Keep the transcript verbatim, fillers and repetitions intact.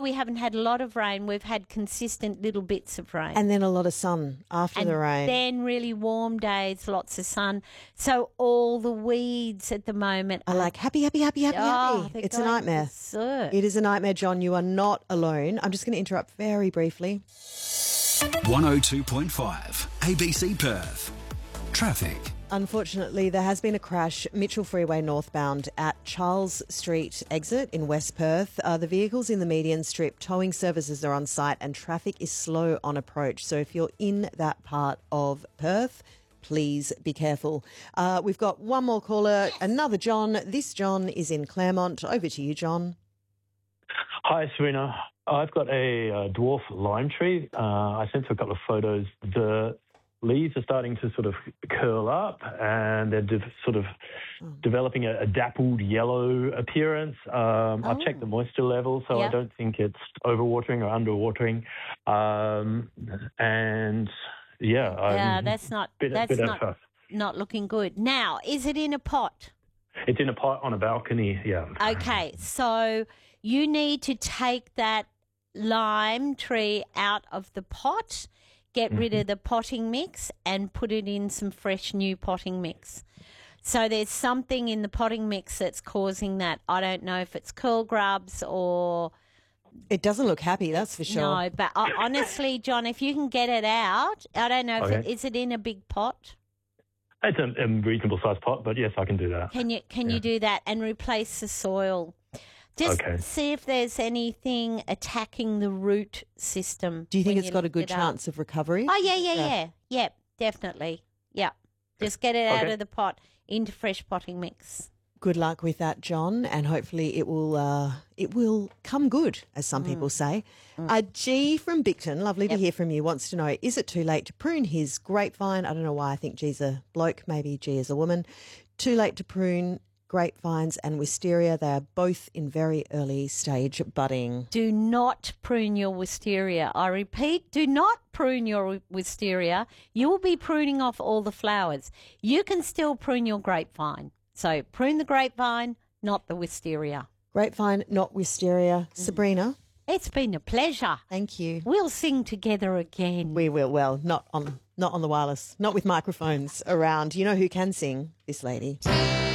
we haven't had a lot of rain, we've had consistent little bits of rain. And then a lot of sun after and the rain. then really warm days, lots of sun. So all the weeds at the moment I like happy, happy, happy, happy, oh, happy. they're It's a going nightmare. berserk. It is a nightmare, John. You are not alone. I'm just going to interrupt very briefly. one oh two point five A B C Perth. Traffic. Unfortunately, there has been a crash, Mitchell Freeway northbound at Charles Street exit in West Perth. Uh, the vehicle's in the median strip, towing services are on site and traffic is slow on approach. So if you're in that part of Perth, please be careful. Uh, we've got one more caller, another John. This John is in Claremont. Over to you, John. Hi, Serena. I've got a uh, dwarf lime tree. Uh, I sent you a couple of photos. The leaves are starting to sort of curl up and they're de- sort of oh. developing a, a dappled yellow appearance. Um, oh. I've checked the moisture level, so yeah. I don't think it's overwatering or underwatering. Um, and, yeah. Yeah, I'm that's not, bit, that's bit not, not looking good. Now, is it in a pot? It's in a pot on a balcony, yeah. Okay, so you need to take that lime tree out of the pot, get rid of the potting mix and put it in some fresh new potting mix. So there's something in the potting mix that's causing that. I don't know if it's curl grubs or... It doesn't look happy, that's for sure. No, but uh, honestly, John, if you can get it out, I don't know, if okay. it, is it in a big pot? It's a, a reasonable sized pot, but yes, I can do that. Can you can yeah. you do that and replace the soil? Just okay. see if there's anything attacking the root system. Do you think when it's you got a good it up. chance of recovery? Oh, yeah, yeah, yeah. Yeah, yep, definitely. Yeah. Just get it out okay. of the pot into fresh potting mix. Good luck with that, John, and hopefully it will uh, it will come good, as some mm. people say. Mm. Uh, G from Bicton, lovely yep. to hear from you, wants to know, is it too late to prune his grapevine? I don't know why I think G's a bloke, maybe G is a woman. Too late to prune grapevines and wisteria. They are both in very early stage budding. Do not prune your wisteria. I repeat, do not prune your wisteria. You will be pruning off all the flowers. You can still prune your grapevine. So prune the grapevine, not the wisteria. Grapevine, not wisteria. Mm. Sabrina? It's been a pleasure. Thank you. We'll sing together again. We will. Well, not on, not on the wireless, not with microphones around. You know who can sing? This lady.